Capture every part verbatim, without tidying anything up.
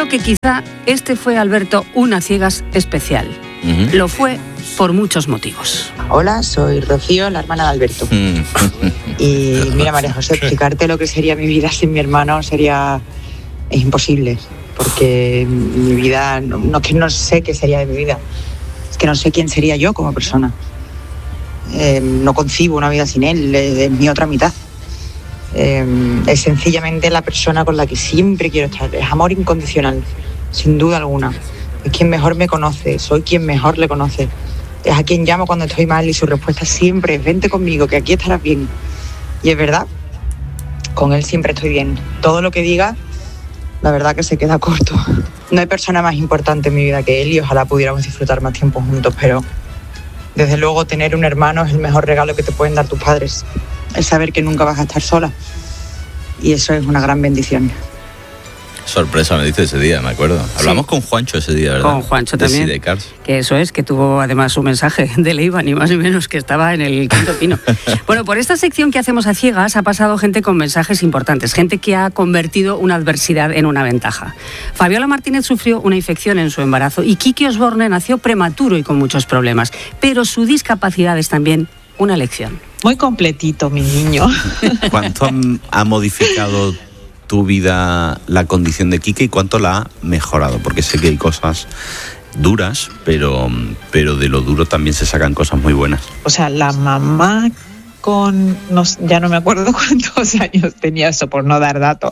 creo que quizá este fue, Alberto, una ciegas especial. Uh-huh. Lo fue por muchos motivos. Hola, soy Rocío, la hermana de Alberto. Y mira, María José, explicarte lo que sería mi vida sin mi hermano sería... es imposible, porque mi vida, no, no que no sé qué sería de mi vida, es que no sé quién sería yo como persona. Eh, no concibo una vida sin él, es, es mi otra mitad. Eh, es sencillamente la persona con la que siempre quiero estar, es amor incondicional, sin duda alguna. Es quien mejor me conoce, soy quien mejor le conoce. Es a quien llamo cuando estoy mal y su respuesta siempre es: vente conmigo, que aquí estarás bien. Y es verdad, con él siempre estoy bien. Todo lo que diga, la verdad que se queda corto. No hay persona más importante en mi vida que él y ojalá pudiéramos disfrutar más tiempo juntos, pero desde luego tener un hermano es el mejor regalo que te pueden dar tus padres. El saber que nunca vas a estar sola. Y eso es una gran bendición. Sorpresa me dice ese día, me acuerdo. Hablamos sí. con Juancho ese día, ¿verdad? Con Juancho de también. Sidecars. Que eso es, que tuvo además un mensaje de Leiva, ni más ni menos, que estaba en el quinto pino. Bueno, por esta sección que hacemos a ciegas ha pasado gente con mensajes importantes, gente que ha convertido una adversidad en una ventaja. Fabiola Martínez sufrió una infección en su embarazo y Quique Osborne nació prematuro y con muchos problemas. Pero su discapacidad es también una lección. Muy completito, mi niño. ¿Cuánto ha modificado tu vida la condición de Quique y cuánto la ha mejorado? Porque sé que hay cosas duras, pero, pero de lo duro también se sacan cosas muy buenas. O sea, la mamá con... No, ya no me acuerdo cuántos años tenía, eso por no dar datos.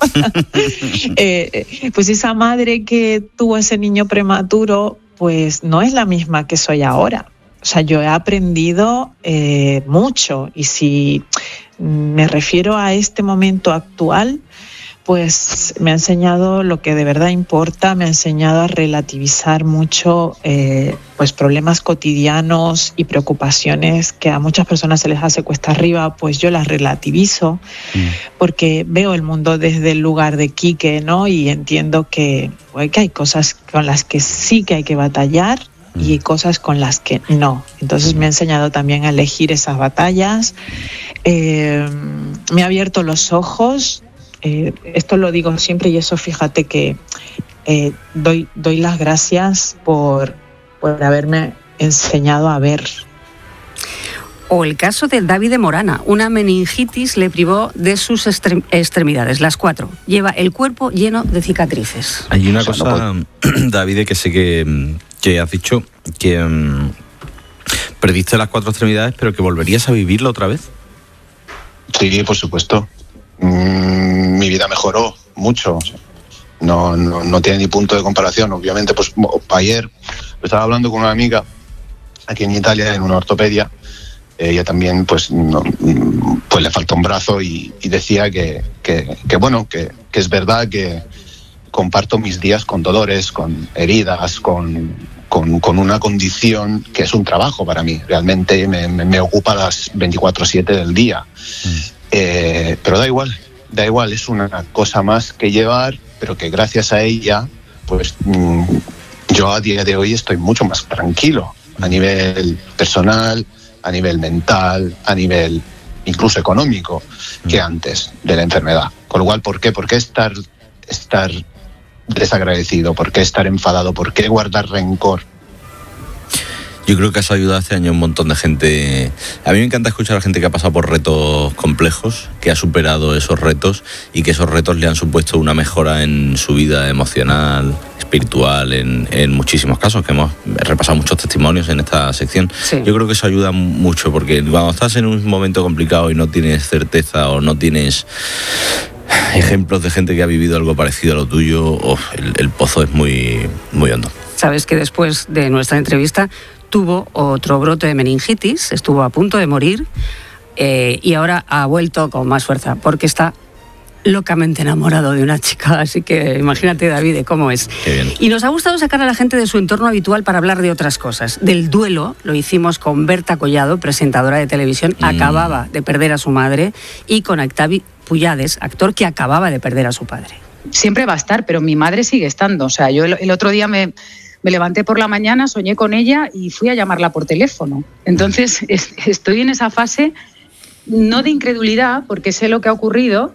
eh, pues esa madre que tuvo ese niño prematuro, pues no es la misma que soy ahora. O sea, yo he aprendido eh, mucho y si me refiero a este momento actual, pues me ha enseñado lo que de verdad importa, me ha enseñado a relativizar mucho eh, pues problemas cotidianos y preocupaciones que a muchas personas se les hace cuesta arriba, pues yo las relativizo mm. porque veo el mundo desde el lugar de Quique, ¿no? Y entiendo que, pues, que hay cosas con las que sí que hay que batallar y cosas con las que no. Entonces me ha enseñado también a elegir esas batallas, eh, me ha abierto los ojos. Eh, esto lo digo siempre y eso fíjate que eh, doy, doy las gracias por, por haberme enseñado a ver. O el caso de David de Morana, una meningitis le privó de sus extrem- extremidades, las cuatro. Lleva el cuerpo lleno de cicatrices. Hay una o sea, cosa, no puedo... David, que sé que, que has dicho que um, perdiste las cuatro extremidades, pero que volverías a vivirlo otra vez. Sí, por supuesto. Mm, mi vida mejoró mucho. No, no, no tiene ni punto de comparación. Obviamente, pues ayer estaba hablando con una amiga aquí en Italia, en una ortopedia. Ella también, pues, no, pues le falta un brazo y, y decía que, que, que bueno, que, que es verdad que comparto mis días con dolores, con heridas, con, con, con una condición que es un trabajo para mí. Realmente me, me, me ocupa las veinticuatro siete del día. Mm. Eh, pero da igual, da igual, es una cosa más que llevar, pero que gracias a ella, pues mmm, yo a día de hoy estoy mucho más tranquilo a nivel personal, a nivel mental, a nivel incluso económico que antes de la enfermedad. Con lo cual, ¿por qué? ¿Por qué estar, estar desagradecido? ¿Por qué estar enfadado? ¿Por qué guardar rencor? Yo creo que has ayudado este año a un montón de gente. A mí me encanta escuchar a gente que ha pasado por retos complejos, que ha superado esos retos y que esos retos le han supuesto una mejora en su vida emocional, espiritual, en, en muchísimos casos, que hemos repasado muchos testimonios en esta sección. Sí. Yo creo que eso ayuda mucho, porque cuando estás en un momento complicado y no tienes certeza o no tienes ejemplos de gente que ha vivido algo parecido a lo tuyo, oh, el, el pozo es muy, muy hondo. Sabes que después de nuestra entrevista tuvo otro brote de meningitis, estuvo a punto de morir eh, y ahora ha vuelto con más fuerza porque está locamente enamorado de una chica, así que imagínate, David, cómo es. Qué bien. Y nos ha gustado sacar a la gente de su entorno habitual para hablar de otras cosas. Del duelo lo hicimos con Berta Collado, presentadora de televisión, mm. acababa de perder a su madre, y con Octavi Puyades, actor que acababa de perder a su padre. Siempre va a estar, pero mi madre sigue estando. O sea, yo el, el otro día me... Me levanté por la mañana, soñé con ella y fui a llamarla por teléfono. Entonces es, estoy en esa fase, no de incredulidad, porque sé lo que ha ocurrido,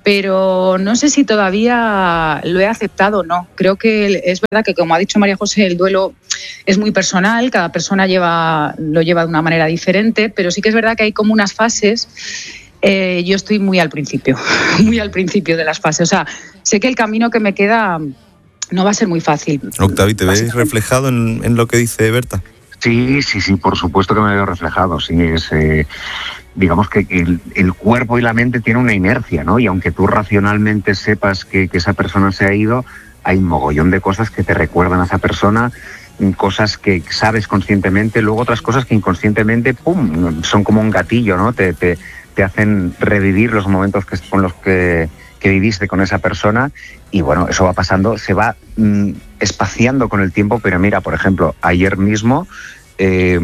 pero no sé si todavía lo he aceptado o no. Creo que es verdad que, como ha dicho María José, el duelo es muy personal, cada persona lleva, lo lleva de una manera diferente, pero sí que es verdad que hay como unas fases. Eh, yo estoy muy al principio, muy al principio de las fases. O sea, sé que el camino que me queda no va a ser muy fácil. Octavi, ¿te ves reflejado en, en lo que dice Berta? Sí, sí, sí, por supuesto que me veo reflejado. Sí, es, eh, digamos que el, el cuerpo y la mente tienen una inercia, ¿no? Y aunque tú racionalmente sepas que, que esa persona se ha ido, hay un mogollón de cosas que te recuerdan a esa persona, cosas que sabes conscientemente, luego otras cosas que inconscientemente, ¡pum!, son como un gatillo, ¿no? Te, te, te hacen revivir los momentos que, con los que, que viviste con esa persona, y bueno, eso va pasando, se va mm, espaciando con el tiempo, pero mira, por ejemplo, ayer mismo eh,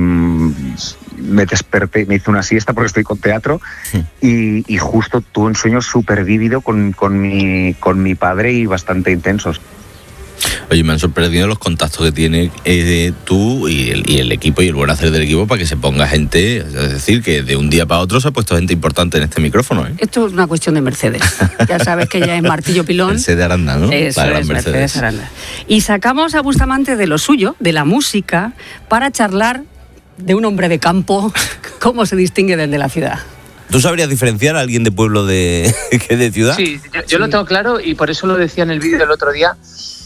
me desperté, me hice una siesta porque estoy con teatro, sí. y, y justo tuve un sueño súper vívido con, con, mi, con mi padre y bastante intensos. Oye, me han sorprendido los contactos que tiene eh, tú y el, y el equipo y el buen hacer del equipo para que se ponga gente, es decir, que de un día para otro se ha puesto gente importante en este micrófono, ¿eh? Esto es una cuestión de Mercedes. Ya sabes que ya es martillo pilón. Mercedes Aranda, ¿no? Eso es, Mercedes. Mercedes Aranda. Y sacamos a Bustamante de lo suyo, de la música, para charlar de un hombre de campo, cómo se distingue del de la ciudad. ¿Tú sabrías diferenciar a alguien de pueblo de, que de ciudad? Sí, yo, yo lo tengo claro y por eso lo decía en el vídeo del otro día.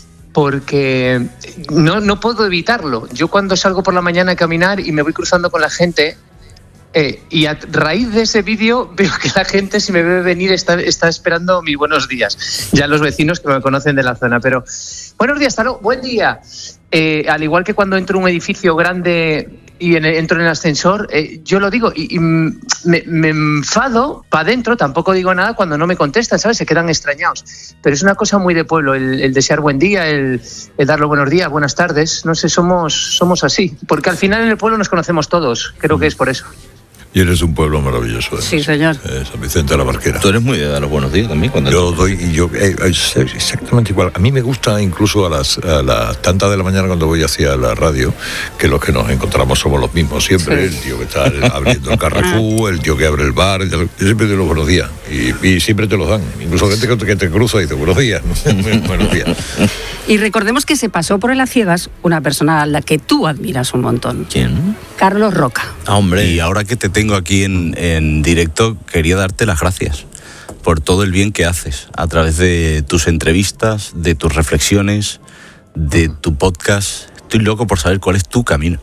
Porque no, no puedo evitarlo. Yo cuando salgo por la mañana a caminar y me voy cruzando con la gente, eh, y a raíz de ese vídeo veo que la gente, si me ve venir, está, está esperando mis buenos días. Ya los vecinos que me conocen de la zona. Pero, buenos días, Taro, buen día. Eh, al igual que cuando entro a un edificio grande y en, entro en el ascensor, eh, yo lo digo y, y me, me enfado para adentro, tampoco digo nada cuando no me contestan, ¿sabes? Se quedan extrañados. Pero es una cosa muy de pueblo, el, el desear buen día, el, el dar los buenos días, buenas tardes. No sé, somos, somos así. Porque al final en el pueblo nos conocemos todos, creo que es por eso. Y eres un pueblo maravilloso. ¿eh? Sí, señor. Eh, San Vicente de la Barquera. Tú eres muy de dar los buenos días también. Cuando yo doy, y yo eh, es exactamente igual. A mí me gusta incluso a las, a las tantas de la mañana cuando voy hacia la radio, que los que nos encontramos somos los mismos siempre. Sí. El tío que está abriendo el Carrefour, el tío que abre el bar. Yo siempre doy los buenos días. Y, y siempre te los dan. Incluso gente que te, que te cruza y dice buenos días. Buenos días. Y recordemos que se pasó por el A Ciegas una persona a la que tú admiras un montón. ¿Quién? Carlos Roca. Ah, hombre, y ahora que te tengo aquí en, en directo, quería darte las gracias por todo el bien que haces a través de tus entrevistas, de tus reflexiones, de tu podcast. Estoy loco por saber cuál es tu camino.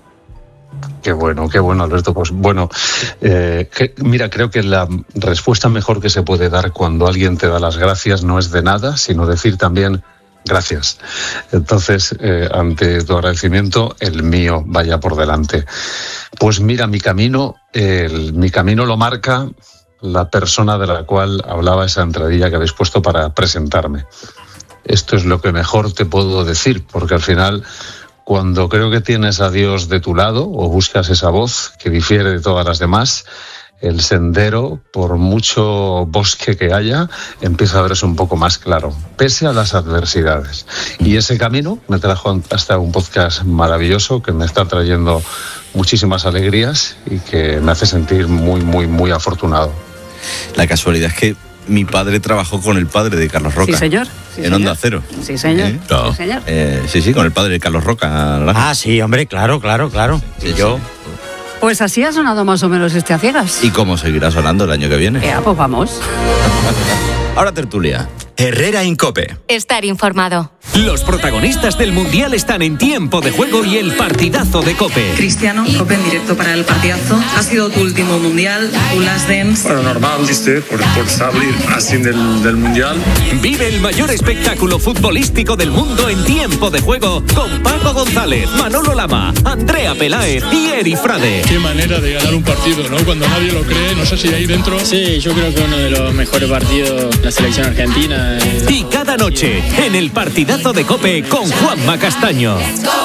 Qué bueno, qué bueno, Alberto. Pues bueno, eh, que, mira, creo que la respuesta mejor que se puede dar cuando alguien te da las gracias no es de nada, sino decir también gracias. Entonces, eh, ante tu agradecimiento, el mío vaya por delante. Pues mira, mi camino, el, mi camino lo marca la persona de la cual hablaba esa entradilla que habéis puesto para presentarme. Esto es lo que mejor te puedo decir, porque al final, cuando creo que tienes a Dios de tu lado o buscas esa voz que difiere de todas las demás, el sendero, por mucho bosque que haya, empieza a verse un poco más claro, pese a las adversidades. Y ese camino me trajo hasta un podcast maravilloso que me está trayendo muchísimas alegrías y que me hace sentir muy, muy, muy afortunado. La casualidad es que mi padre trabajó con el padre de Carlos Roca. Sí, señor. Sí, en señor. Onda Cero. Sí, señor. ¿Eh? No. Sí, señor. Eh, sí, sí, con el padre de Carlos Roca. Ah, sí, hombre, claro, claro, claro. Sí, y yo... Sí. Pues así ha sonado más o menos este A Ciegas. ¿Y cómo seguirá sonando el año que viene? Ya, pues vamos. Ahora tertulia. Herrera en COPE. Estar informado. Los protagonistas del Mundial están en Tiempo de Juego y el partidazo de COPE. Cristiano, COPE en directo para el partidazo. Ha sido tu último Mundial, tu last dance. Bueno, normal, ¿viste? Por, por salir así del, del Mundial. Vive el mayor espectáculo futbolístico del mundo en Tiempo de Juego con Paco González, Manolo Lama, Andrea Peláez y Eri Frade. Qué manera de ganar un partido, ¿no? Cuando nadie lo cree, no sé si ahí dentro... Sí, yo creo que uno de los mejores partidos de la selección argentina. Y cada noche, en el partidazo de COPE con Juanma Castaño.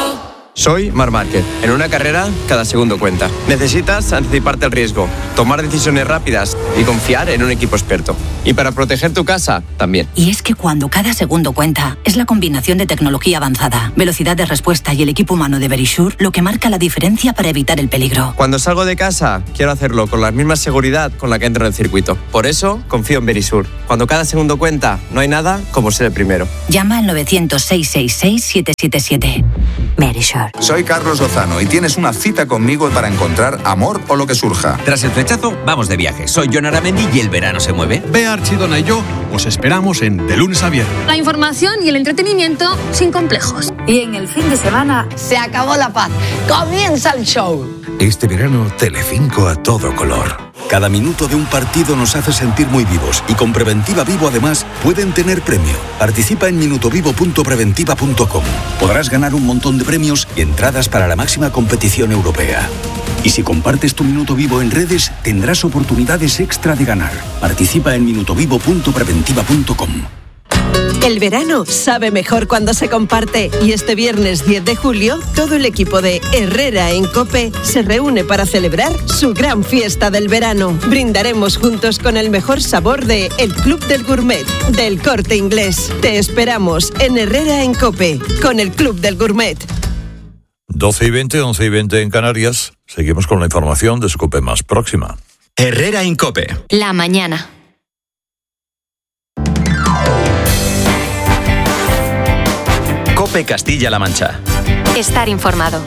Soy Marc Márquez. En una carrera, cada segundo cuenta. Necesitas anticiparte al riesgo, tomar decisiones rápidas y confiar en un equipo experto. Y para proteger tu casa, también. Y es que cuando cada segundo cuenta, es la combinación de tecnología avanzada, velocidad de respuesta y el equipo humano de Verisure lo que marca la diferencia para evitar el peligro. Cuando salgo de casa, quiero hacerlo con la misma seguridad con la que entro en el circuito. Por eso, confío en Verisure. Cuando cada segundo cuenta, no hay nada como ser el primero. Llama al novecientos, seiscientos sesenta y seis, siete siete siete. Verisure. Soy Carlos Lozano y tienes una cita conmigo para encontrar amor o lo que surja. Tras el flechazo, vamos de viaje. Soy Jon Aramendi y el verano se mueve. Bea Archidona y yo os esperamos en De Lunes a Viernes. La información y el entretenimiento sin complejos. Y en el fin de semana se acabó la paz. Comienza el show. Este verano, Telecinco a todo color. Cada minuto de un partido nos hace sentir muy vivos y con Preventiva Vivo además pueden tener premio. Participa en minutovivo punto preventiva punto com. Podrás ganar un montón de premios y entradas para la máxima competición europea. Y si compartes tu minuto vivo en redes, tendrás oportunidades extra de ganar. Participa en minutovivo punto preventiva punto com. El verano sabe mejor cuando se comparte y este viernes diez de julio todo el equipo de Herrera en COPE se reúne para celebrar su gran fiesta del verano. Brindaremos juntos con el mejor sabor de El Club del Gourmet del Corte Inglés. Te esperamos en Herrera en COPE con el Club del Gourmet. doce y veinte, once y veinte en Canarias. Seguimos con la información de su COPE más próxima. Herrera en COPE. La mañana. COPE Castilla-La Mancha. Estar informado.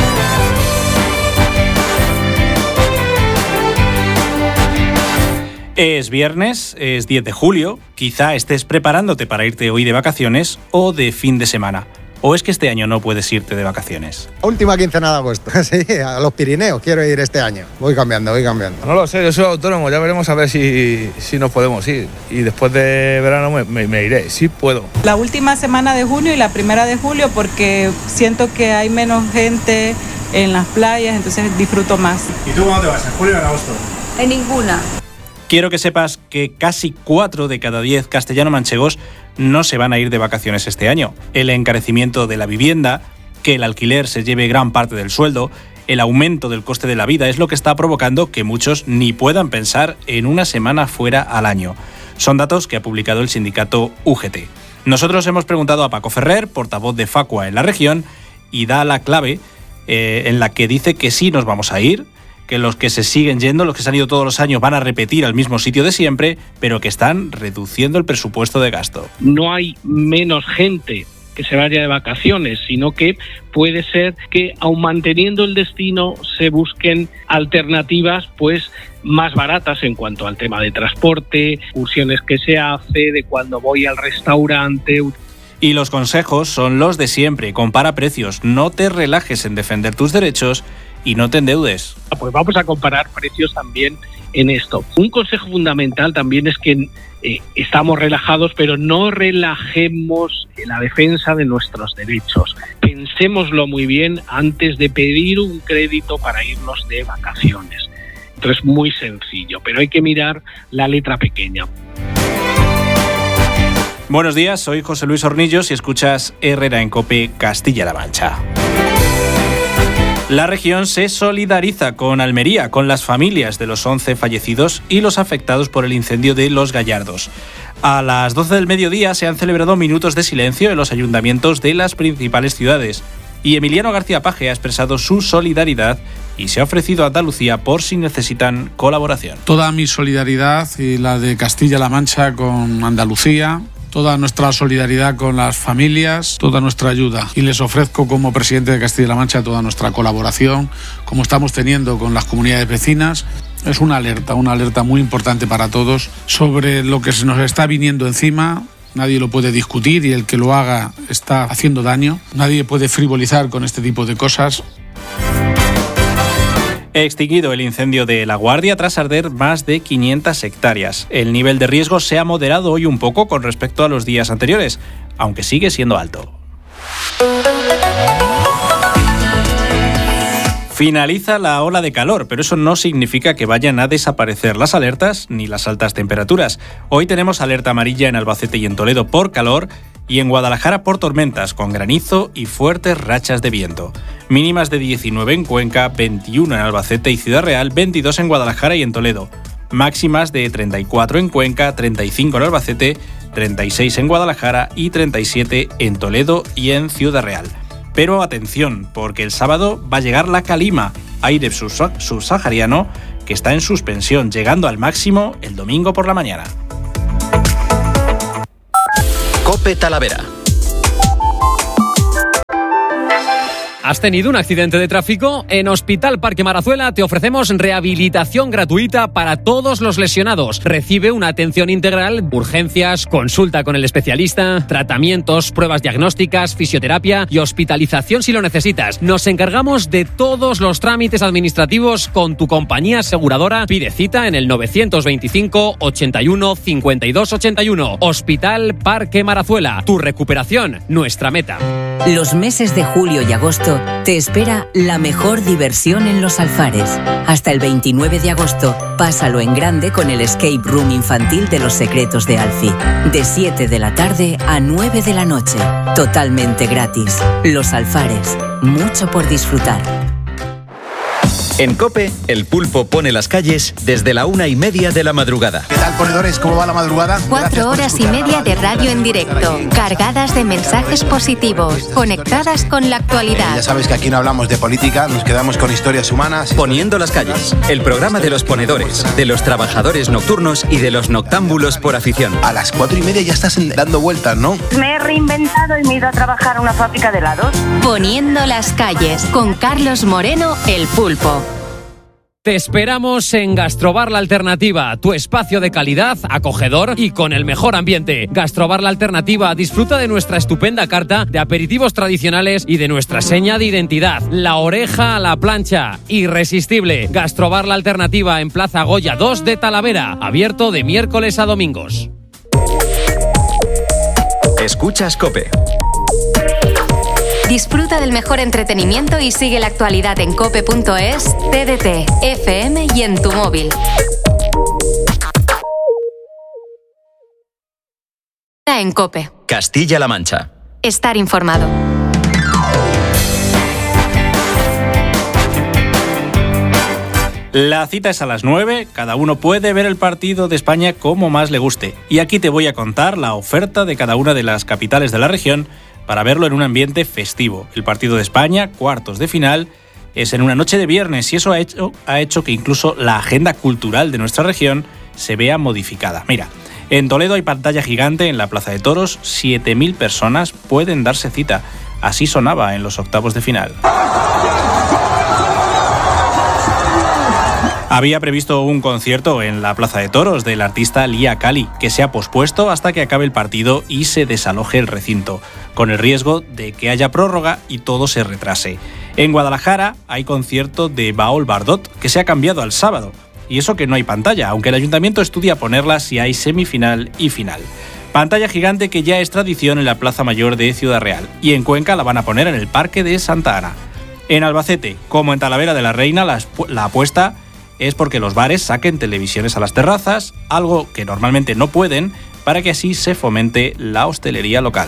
Es viernes, es diez de julio, quizá estés preparándote para irte hoy de vacaciones o de fin de semana. ¿O es que este año no puedes irte de vacaciones? Última quincena de agosto, sí, a los Pirineos quiero ir este año. Voy cambiando, voy cambiando. No lo sé, yo soy autónomo, ya veremos a ver si, si nos podemos ir. Y después de verano me, me, me iré, sí puedo. La última semana de junio y la primera de julio porque siento que hay menos gente en las playas, entonces disfruto más. ¿Y tú cómo te vas, en julio o en agosto? En ninguna. Quiero que sepas que casi cuatro de cada diez castellano-manchegos no se van a ir de vacaciones este año. El encarecimiento de la vivienda, que el alquiler se lleve gran parte del sueldo, el aumento del coste de la vida es lo que está provocando que muchos ni puedan pensar en una semana fuera al año. Son datos que ha publicado el sindicato U G T. Nosotros hemos preguntado a Paco Ferrer, portavoz de Facua en la región, y da la clave eh, en la que dice que sí nos vamos a ir, que los que se siguen yendo, los que se han ido todos los años, van a repetir al mismo sitio de siempre, pero que están reduciendo el presupuesto de gasto. No hay menos gente que se vaya de vacaciones, sino que puede ser que, aun manteniendo el destino, se busquen alternativas pues más baratas en cuanto al tema de transporte, excursiones que se hace, de cuando voy al restaurante. Y los consejos son los de siempre. Compara precios, no te relajes en defender tus derechos y no te endeudes. Pues vamos a comparar precios también en esto. Un consejo fundamental también es que eh, estamos relajados, pero no relajemos la defensa de nuestros derechos. Pensémoslo muy bien antes de pedir un crédito para irnos de vacaciones. Entonces es muy sencillo, pero hay que mirar la letra pequeña. Buenos días, soy José Luis Hornillos y escuchas Herrera en COPE Castilla-La Mancha. La región se solidariza con Almería, con las familias de los once fallecidos y los afectados por el incendio de Los Gallardos. A las doce del mediodía se han celebrado minutos de silencio en los ayuntamientos de las principales ciudades y Emiliano García Paje ha expresado su solidaridad y se ha ofrecido a Andalucía por si necesitan colaboración. Toda mi solidaridad y la de Castilla-La Mancha con Andalucía, toda nuestra solidaridad con las familias, toda nuestra ayuda. Y les ofrezco como presidente de Castilla-La Mancha toda nuestra colaboración, como estamos teniendo con las comunidades vecinas. Es una alerta, una alerta muy importante para todos sobre lo que se nos está viniendo encima. Nadie lo puede discutir y el que lo haga está haciendo daño. Nadie puede frivolizar con este tipo de cosas. Extinguido el incendio de La Guardia tras arder más de quinientas hectáreas. El nivel de riesgo se ha moderado hoy un poco con respecto a los días anteriores, aunque sigue siendo alto. Finaliza la ola de calor, pero eso no significa que vayan a desaparecer las alertas ni las altas temperaturas. Hoy tenemos alerta amarilla en Albacete y en Toledo por calor y en Guadalajara por tormentas, con granizo y fuertes rachas de viento. Mínimas de diecinueve en Cuenca, veintiuno en Albacete y Ciudad Real, veintidós en Guadalajara y en Toledo. Máximas de treinta y cuatro en Cuenca, treinta y cinco en Albacete, treinta y seis en Guadalajara y treinta y siete en Toledo y en Ciudad Real. Pero atención, porque el sábado va a llegar la calima, aire subsahariano, que está en suspensión, llegando al máximo el domingo por la mañana. COPE Talavera. ¿Has tenido un accidente de tráfico? En Hospital Parque Marazuela te ofrecemos rehabilitación gratuita para todos los lesionados. Recibe una atención integral, urgencias, consulta con el especialista, tratamientos, pruebas diagnósticas, fisioterapia y hospitalización si lo necesitas. Nos encargamos de todos los trámites administrativos con tu compañía aseguradora. Pide cita en el novecientos veinticinco, ochenta y uno, cincuenta y dos, ochenta y uno. Hospital Parque Marazuela. Tu recuperación, nuestra meta. Los meses de julio y agosto te espera la mejor diversión en Los Alfares. Hasta el veintinueve de agosto, pásalo en grande con el Escape Room infantil de Los Secretos de Alfie. De siete de la tarde a nueve de la noche. Totalmente gratis. Los Alfares. Mucho por disfrutar. En COPE, el pulpo pone las calles desde la una y media de la madrugada. ¿Qué tal, ponedores? ¿Cómo va la madrugada? Cuatro horas y media de radio en directo, cargadas de mensajes positivos, conectadas con la actualidad. Ya sabes que aquí no hablamos de política, nos quedamos con historias humanas. Poniendo las calles, el programa de los ponedores, de los trabajadores nocturnos y de los noctámbulos por afición. A las cuatro y media ya estás dando vueltas, ¿no? Me he reinventado y me he ido a trabajar a una fábrica de helados. Poniendo las calles, con Carlos Moreno, el pulpo. Te esperamos en Gastrobar La Alternativa, tu espacio de calidad, acogedor y con el mejor ambiente. Gastrobar La Alternativa disfruta de nuestra estupenda carta de aperitivos tradicionales y de nuestra seña de identidad, la oreja a la plancha, irresistible. Gastrobar La Alternativa en Plaza Goya dos de Talavera, abierto de miércoles a domingos. Escuchas COPE. Disfruta del mejor entretenimiento y sigue la actualidad en cope punto es, T D T, F M y en tu móvil. En COPE. Castilla-La Mancha. Estar informado. La cita es a las nueve, cada uno puede ver el partido de España como más le guste. Y aquí te voy a contar la oferta de cada una de las capitales de la región para verlo en un ambiente festivo. El partido de España, cuartos de final, es en una noche de viernes y eso ha hecho, ha hecho que incluso la agenda cultural de nuestra región se vea modificada. Mira, en Toledo hay pantalla gigante en la Plaza de Toros, siete mil personas pueden darse cita. Así sonaba en los octavos de final. Había previsto un concierto en la Plaza de Toros del artista Lia Kali, que se ha pospuesto hasta que acabe el partido y se desaloje el recinto, con el riesgo de que haya prórroga y todo se retrase. En Guadalajara hay concierto de Baol Bardot, que se ha cambiado al sábado, y eso que no hay pantalla, aunque el ayuntamiento estudia ponerla si hay semifinal y final. Pantalla gigante que ya es tradición en la Plaza Mayor de Ciudad Real, y en Cuenca la van a poner en el Parque de Santa Ana. En Albacete, como en Talavera de la Reina, la, la apuesta es porque los bares saquen televisiones a las terrazas, algo que normalmente no pueden, para que así se fomente la hostelería local.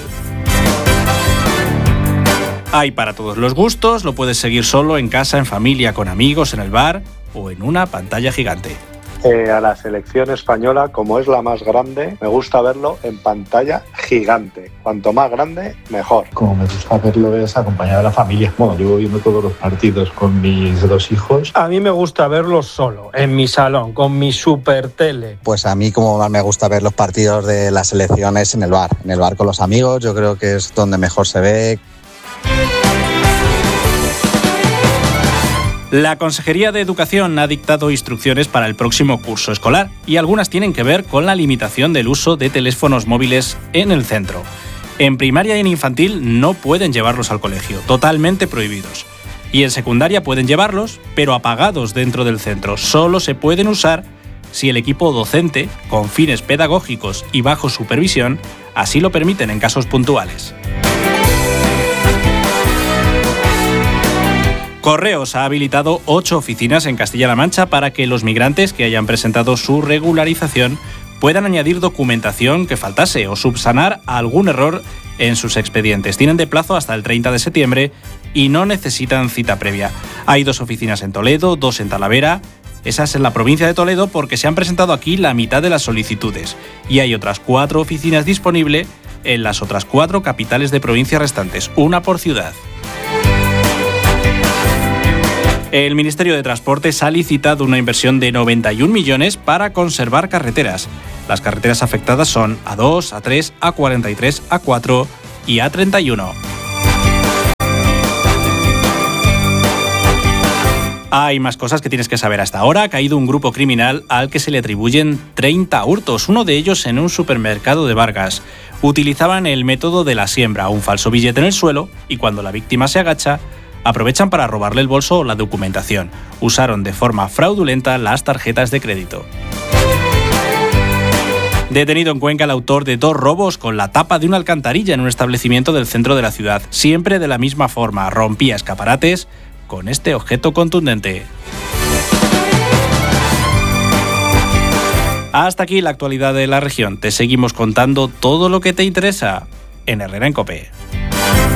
Hay para todos los gustos, lo puedes seguir solo en casa, en familia, con amigos, en el bar o en una pantalla gigante. Eh, a la selección española, como es la más grande, me gusta verlo en pantalla gigante. Cuanto más grande, mejor. Como me gusta verlo es acompañado de la familia. Bueno, llevo viendo todos los partidos con mis dos hijos. A mí me gusta verlo solo, en mi salón, con mi super tele. Pues a mí como más me gusta ver los partidos de las selecciones en el bar. En el bar con los amigos, yo creo que es donde mejor se ve. La Consejería de Educación ha dictado instrucciones para el próximo curso escolar y algunas tienen que ver con la limitación del uso de teléfonos móviles en el centro. En primaria y en infantil no pueden llevarlos al colegio, totalmente prohibidos. Y en secundaria pueden llevarlos, pero apagados dentro del centro. Solo se pueden usar si el equipo docente, con fines pedagógicos y bajo supervisión, así lo permiten en casos puntuales. Correos ha habilitado ocho oficinas en Castilla-La Mancha para que los migrantes que hayan presentado su regularización puedan añadir documentación que faltase o subsanar algún error en sus expedientes. Tienen de plazo hasta el treinta de septiembre y no necesitan cita previa. Hay dos oficinas en Toledo, dos en Talavera. Esa es en la provincia de Toledo porque se han presentado aquí la mitad de las solicitudes. Y hay otras cuatro oficinas disponibles en las otras cuatro capitales de provincia restantes, una por ciudad. El Ministerio de Transportes ha licitado una inversión de noventa y un millones para conservar carreteras. Las carreteras afectadas son A dos, A tres, A cuarenta y tres, A cuatro y A treinta y uno. Hay más cosas que tienes que saber hasta ahora. Ha caído un grupo criminal al que se le atribuyen treinta hurtos, uno de ellos en un supermercado de Vargas. Utilizaban el método de la siembra, un falso billete en el suelo, y cuando la víctima se agacha, aprovechan para robarle el bolso o la documentación. Usaron de forma fraudulenta las tarjetas de crédito. Detenido en Cuenca el autor de dos robos con la tapa de una alcantarilla en un establecimiento del centro de la ciudad. Siempre de la misma forma, rompía escaparates con este objeto contundente. Hasta aquí la actualidad de la región. Te seguimos contando todo lo que te interesa en Herrera en COPE.